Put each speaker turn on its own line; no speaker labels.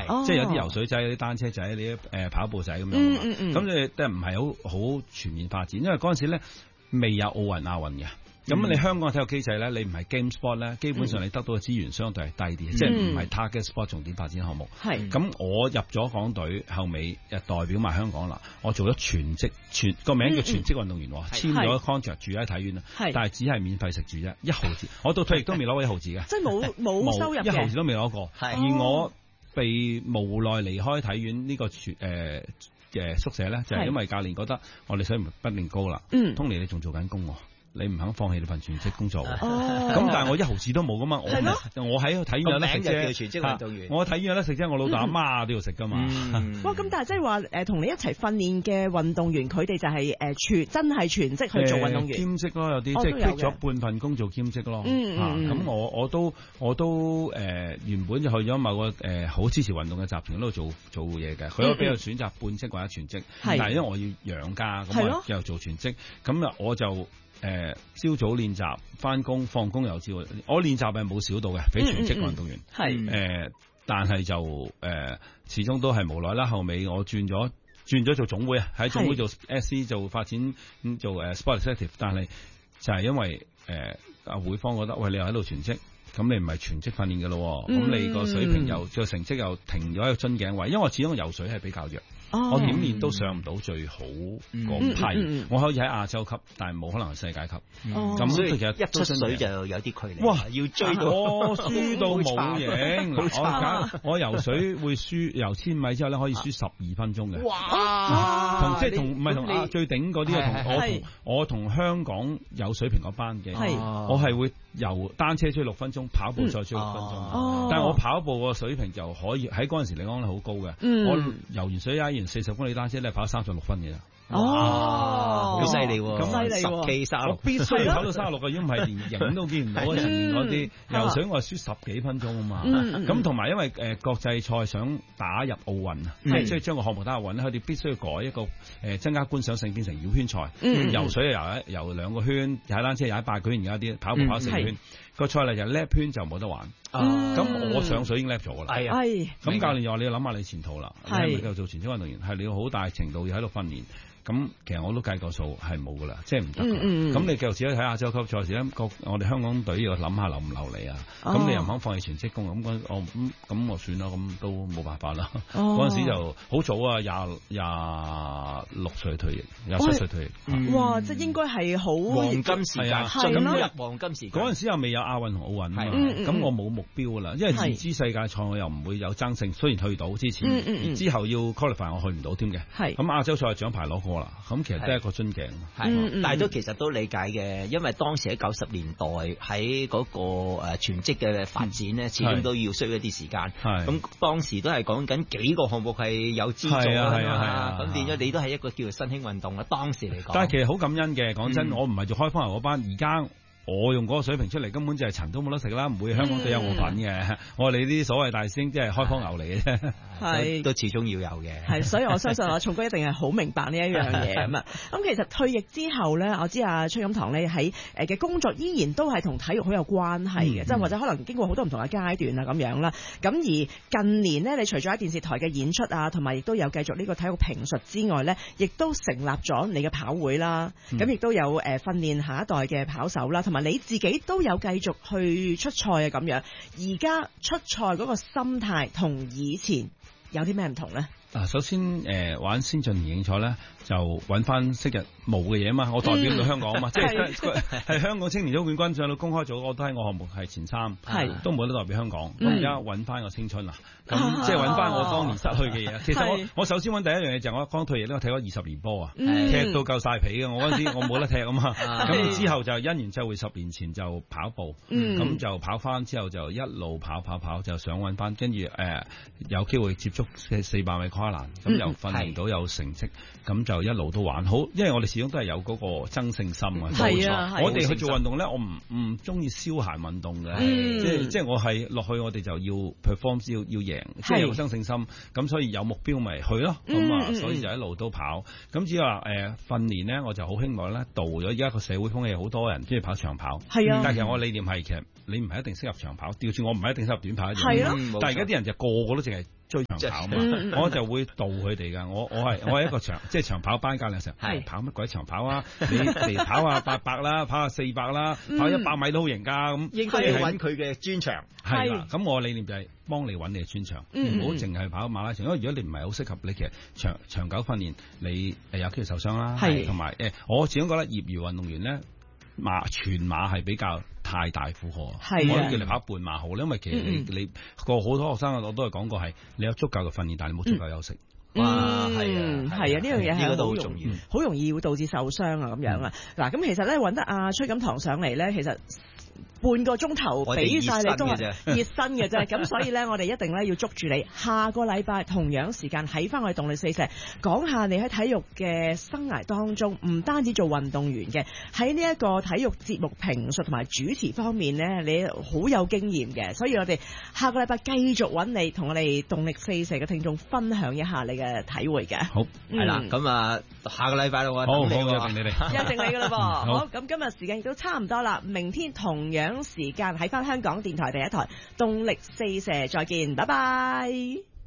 即係有啲游水仔、有啲單車仔、你跑步仔咁樣。咁你都唔係好全面發展，因為嗰陣時咧未有奧運、亞運嘅。咁你香港嘅體育機制咧，你唔係 game sport 咧，基本上你得到嘅資源相對係低啲，即係唔係 target sport 重點發展項目。咁我入咗港隊，後尾代表埋香港啦，我做咗全個名叫全職運動員，簽咗 contract 住喺體院啦，但係只係免費食住啫，1毫子，我到退役都未攞過1毫子嘅，
即係冇收入嘅，1
毫子都未攞過。而我被無奈離開體院呢個嘅宿舍咧，就係因為教練覺得我哋水平不定高啦，通嚟你仲做緊工喎。你唔肯放棄你份全職工作，咁但係我1毫子都冇噶嘛，我喺體院有得食啫，全職運動員，我喺體院有得食啫，我老豆阿媽都要食噶嘛。
哇，咁但係即係話同你一齊訓練嘅運動員，佢哋就係真係全職去做運動員，
兼職咯，有啲即係逼咗半份工做兼職咯。咁我都原本就去咗某個好支持運動嘅集團嗰度做嘢嘅，佢都俾我選擇半職或者全職，但係因為我要養家，咁我又做全職，咁我就。朝早練習，翻工放工又朝，我練習係冇少到嘅，俾全職運動員。但係就始終都係無奈啦。後尾我轉咗做總會啊，喺總會做 SC 做發展做sport executive，但係就係因為會方覺得喂，你又喺度全職，咁你唔係全職訓練嘅咯，咁你個水平又個成績又停咗喺個樽頸位，因為我始終游水係比較弱。我點練都上唔到最好嗰批，我可以喺亞洲級，但係冇可能係世界級。咁所以其實
一出水就有啲距離。
哇！
要追到
我輸到冇影。我游水會輸，游1000米之後咧可以輸12分鐘嘅。哇！即係唔係同最頂嗰啲我同香港有水平嗰班嘅，我係會游單車追6分鐘，跑步再追6分鐘。但係我跑步個水平就可以喺嗰陣時嚟講好高嘅。我游完水40公里單車咧跑36分嘅啦，
好犀利喎！
咁犀利
喎！10K 36，
我必須要跑到36個，如果唔係連影都見唔到前面嗰啲游水，我係輸10幾分鐘啊嘛。咁同埋因為國際賽想打入奧運啊，即係將個項目打入奧運咧，佢哋必須要改一個增加觀賞性，變成繞圈賽。游水游2個圈，踩單車踩8個圈，而家啲跑步跑4個圈。個賽例就 lap 圈就冇得玩，咁我上水已經 lap 咗噶啦。咁教練又話你要諗下你前途啦，你係咪繼續做全職運動員？係你要好大程度要喺度訓練。咁其實我都計過數係冇噶啦，即係唔得。咁你繼續只可以睇亞洲級賽事咧，我哋香港隊要諗下留唔留你啊？咁你又唔肯放棄全職工，咁我算啦，咁都冇辦法啦。嗰陣時就好早啊，26歲退役，27歲退役。
哇！即係應該係好
黃金時間，進入黃金時間。
嗰陣時又未有亞運同奧運啊嘛，咁我冇目標噶啦，因為自知世界賽我又唔會有爭勝，雖然去到之前，之後要 qualify 我去唔到添嘅。咁亞洲賽獎牌攞過啦，咁其實都係一個樽頸。
但係都其實都理解嘅，因為當時喺90年代喺嗰個全職嘅發展咧，始終都要需要一啲時間。咁當時都係講緊幾個項目係有資助啊，咁變咗你都係一個叫做新興運動啦。當時嚟講，
但係其實好感恩嘅，講真，我唔係做開荒牛嗰班，而家。我用嗰個水平出嚟，根本就係塵都冇得食啦，唔會香港都有我份嘅。我哋啲所謂大師兄，即係開荒牛嚟嘅啫，
都始終要有嘅。
係，所以我相信松哥一定係好明白呢一樣嘢咁啊。咁其實退役之後咧，我知阿崔錦棠咧喺嘅工作依然都係同體育好有關係嘅，即係或者可能經過好多唔同嘅階段啊咁樣啦。咁而近年呢，你除咗喺電視台嘅演出啊，同埋亦都有繼續呢個體育評述之外咧，亦都成立咗你嘅跑會啦。咁亦都有訓練下一代嘅跑手啦，同埋你自己都有繼續去出賽啊咁樣。而家出賽嗰個心態同以前有啲咩唔同咧？
首先玩先進田徑賽咧，就揾翻昔日冇嘅嘢啊嘛，我代表到香港啊嘛，即係香港青年組冠軍上到公開組，我都喺我項目係前3，都冇得代表香港。咁而家揾翻個青春啦，咁即係揾翻我當年失去嘅嘢。其實我首先揾第一樣嘢就係我剛退役咧，我踢咗20年波啊，踢到夠晒皮嘅。我嗰陣時我冇得踢啊嘛，咁之後就因緣際會10年前就跑步，咁就跑翻之後就一路跑，就想揾翻，跟住有機會接觸400米跨欄，咁又訓練到有成績，咁就一路都玩好，因為我哋始終都係有嗰個爭勝心啊。我哋去做運動咧，我唔中意消閒運動嘅，即係我係落去，我哋就要 perform， 要贏，即係有爭勝心。咁所以有目標咪去咯，咁所以就一路都跑。咁至於話訓練咧，我就好希望咧，導咗而家個社會風氣，好多人中意跑長跑。但係其實我理念係其實你唔係一定適合長跑，調轉我唔係一定適合短跑一樣。
係咯，
但係而家啲人就個個都淨係追長跑嘛，我就會導佢哋㗎。我係一個長跑班教練時候，跑乜鬼長跑啊？你嚟跑下800啦，跑下400啦，跑100米都好型㗎咁。
應該要揾佢嘅專長。
係啦，咁我理念就係幫你揾你嘅專長，唔好淨係跑馬拉松。因為如果你唔係好適合，你其實長久訓練，你有機會受傷啦。同埋我始終覺得業餘運動員咧，全馬係比較太大負荷。我叫你跑半馬好，因為其實你個好多學生我都係講過係，你有足夠嘅訓練，但係你冇足夠休息。
哇，係啊，
呢樣嘢係
好重要，
好容易會導致受傷啊咁樣啊。嗱，咁其實咧揾得阿崔錦堂上嚟咧，其實半個鐘頭俾晒你都係熱身嘅啫，咁所以咧我哋一定咧要捉住你，下個禮拜同樣時間喺翻我哋動力四射講下你喺體育嘅生涯當中，唔單止做運動員嘅，喺呢一個體育節目評述同埋主持方面咧，你好有經驗嘅，所以我哋下個禮拜繼續揾你，同我哋動力四射嘅聽眾分享一下你嘅體會嘅。
好，
係啦，咁啊下個禮拜啦，
好，約定你哋，
約定你噶啦噃。好，咁今日時間亦都差唔多啦，明天同樣時間喺翻香港電台第一台動力四射再見，拜拜。